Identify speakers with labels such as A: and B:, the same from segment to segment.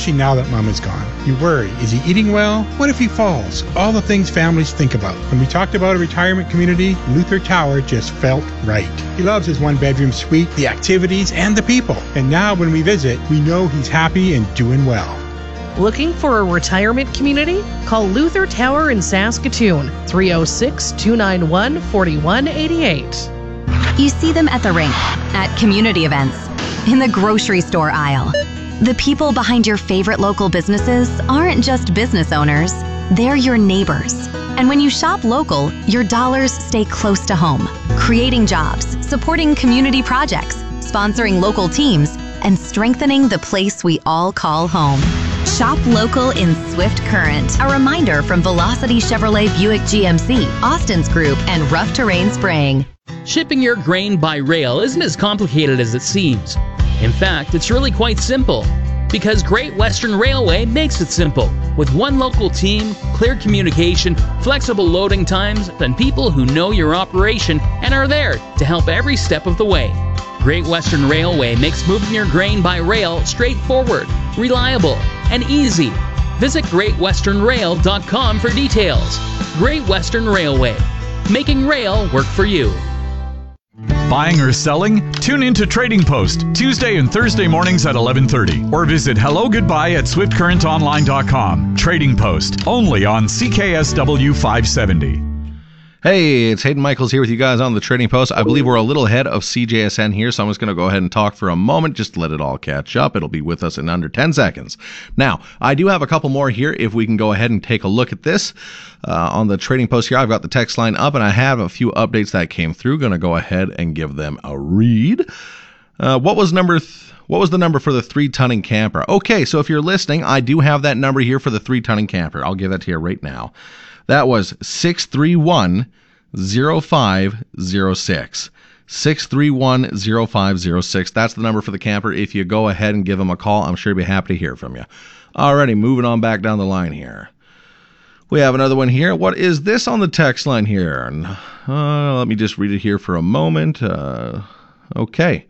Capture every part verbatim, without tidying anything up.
A: especially now that Mom is gone. You worry, is he eating well? What if he falls? All the things families think about. When we talked about a retirement community, Luther Tower just felt right. He loves his one-bedroom suite, the activities, and the people. And now when we visit, we know he's happy and doing well.
B: Looking for a retirement community? Call Luther Tower in Saskatoon, three oh six, two nine one, four one eight eight.
C: You see them at the rink, at community events, in the grocery store aisle. The people behind your favorite local businesses aren't just business owners, they're your neighbors. And when you shop local, your dollars stay close to home, creating jobs, supporting community projects, sponsoring local teams, and strengthening the place we all call home. Shop local in Swift Current. A reminder from Velocity Chevrolet Buick G M C, Austin's Group, and Rough Terrain Spraying.
D: Shipping your grain by rail isn't as complicated as it seems. In fact, it's really quite simple. Because Great Western Railway makes it simple. With one local team, clear communication, flexible loading times, and people who know your operation and are there to help every step of the way. Great Western Railway makes moving your grain by rail straightforward, reliable, and easy. Visit great western rail dot com for details. Great Western Railway, making rail work for you.
E: Buying or selling? Tune in to Trading Post Tuesday and Thursday mornings at eleven thirty or visit hello goodbye at swift current online dot com. Trading Post, only on C K S W five seventy.
F: Hey, it's Hayden Michaels here with you guys on the Trading Post. I believe we're a little ahead of C J S N here, so I'm just going to go ahead and talk for a moment just to let it all catch up. It'll be with us in under ten seconds. Now, I do have a couple more here if we can go ahead and take a look at this. Uh, on the Trading Post here, I've got the text line up, and I have a few updates that came through. Going to go ahead and give them a read. Uh, what was number... Th- What was the number for the three-tonning camper? Okay, so if you're listening, I do have that number here for the three-tonning camper. I'll give that to you right now. That was six three one, zero five zero six. six three one, zero five zero six. That's the number for the camper. If you go ahead and give them a call, I'm sure he'll be happy to hear from you. Alrighty, moving on back down the line here. We have another one here. What is this on the text line here? Uh, let me just read it here for a moment. Uh, okay.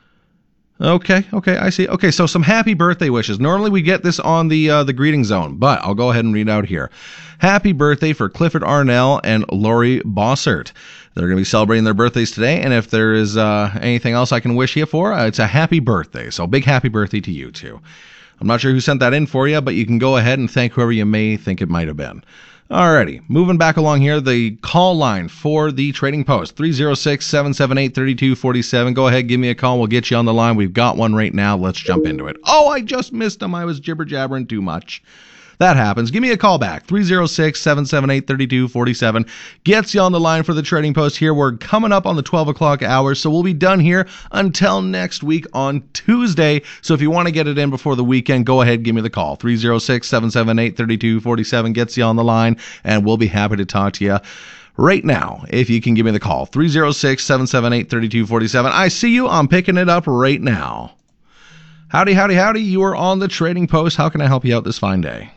F: Okay, okay, I see. Okay, so some happy birthday wishes. Normally we get this on the uh, the greeting zone, but I'll go ahead and read out here. Happy birthday for Clifford Arnell and Lori Bossert. They're going to be celebrating their birthdays today, and if there is uh, anything else I can wish you for, uh, it's a happy birthday. So big happy birthday to you two. I'm not sure who sent that in for you, but you can go ahead and thank whoever you may think it might have been. Alrighty, moving back along here, the call line for the Trading Post, three oh six, seven seven eight, three two four seven. Go ahead, give me a call. We'll get you on the line. We've got one right now. Let's jump into it. Oh, I just missed him. I was jibber-jabbering too much. That happens. Give me a call back. three oh six, seven seven eight, three two four seven. Gets you on the line for the Trading Post here. We're coming up on the twelve o'clock hour, so we'll be done here until next week on Tuesday. So if you want to get it in before the weekend, go ahead, give me the call. three oh six, seven seven eight, three two four seven gets you on the line, and we'll be happy to talk to you right now if you can give me the call. three oh six, seven seven eight, three two four seven. I see you. I'm picking it up right now. Howdy, howdy, howdy. You are on the Trading Post. How can I help you out this fine day?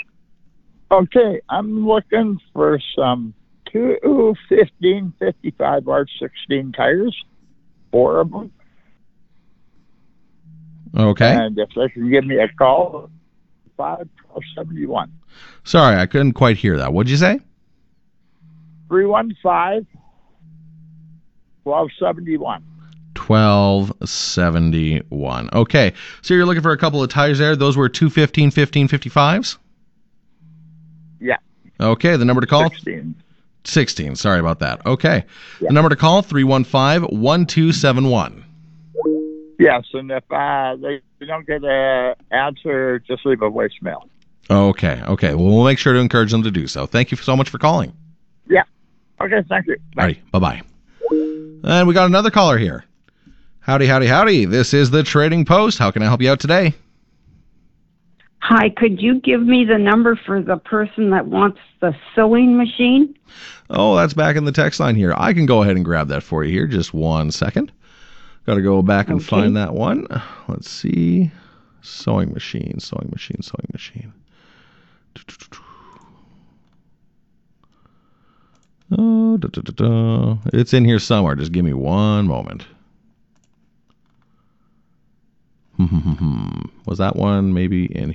G: Okay, I'm looking for some two fifteen fifty-five R sixteen tires, four of them.
F: Okay.
G: And if they can give me a call, five twelve seventy-one.
F: Sorry, I couldn't quite hear that. What'd you say?
G: three one five, twelve seventy-one.
F: twelve seventy-one. Okay, so you're looking for a couple of tires there. Those were two fifteen fifteen fifty-fives?
G: Yeah.
F: Okay, the number to call?
G: sixteen.
F: sixteen, sorry about that. Okay.
G: Yeah.
F: The number to call, three one five, one two seven one.
G: Yes, and if uh, they don't get an answer, just leave a voicemail.
F: Okay, okay. Well, we'll make sure to encourage them to do so. Thank you so much for calling.
G: Yeah. Okay, thank you. Bye.
F: All right, bye-bye. And we got another caller here. Howdy, howdy, howdy. This is the Trading Post. How can I help you out today?
H: Hi, could you give me the number for the person that wants the sewing machine?
F: Oh, that's back in the text line here. I can go ahead and grab that for you here. Just one second. Got to go back and
H: Okay.
F: find that one. Let's see. Sewing machine, sewing machine, sewing machine. Oh, da, da, da, da. It's in here somewhere. Just give me one moment. Was that one maybe in